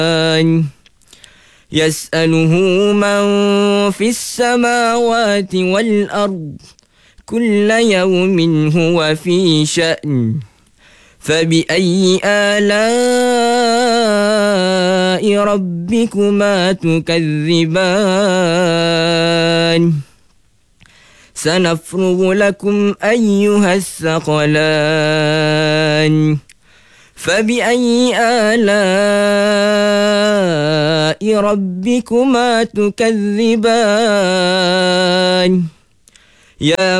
يسأله من في السماوات والأرض كل يوم هو في شأن فبأي آلاء ربكما تكذبان سنفرغ لكم أيها الثقلان فبأي آلاء ربكما تكذبان يا